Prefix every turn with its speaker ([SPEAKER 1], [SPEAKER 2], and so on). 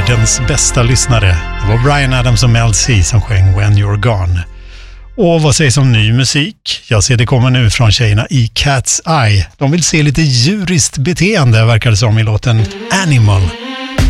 [SPEAKER 1] världens bästa lyssnare. Det var Bryan Adams och Mel C som sjöng When You're Gone. Och vad sägs om ny musik? Jag ser det kommer nu från tjejerna i Cat's Eye. De vill se lite djuriskt beteende, verkar det som, i låten Animal.